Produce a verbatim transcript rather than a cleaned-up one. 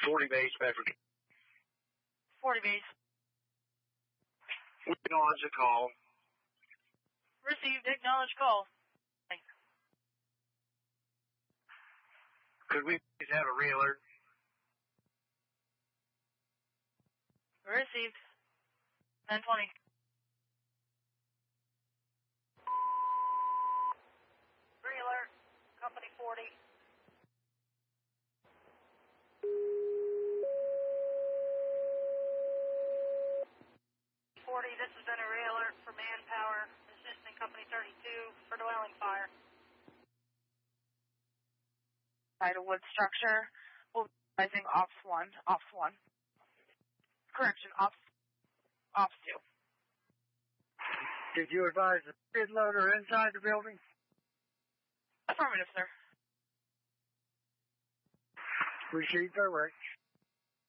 forty base, Bedford. forty base. We acknowledge the call. Received. Acknowledge call. Thanks. Could we please have a realer? Received. ten twenty. Realer, company forty. forty, this has been a realer for manpower, assisting company thirty-two for dwelling fire. Side of wood structure. We'll be advising ops one. Ops one. Correction, ops, ops two. Did you advise the skid loader inside the building? Affirmative, sir. Received direct.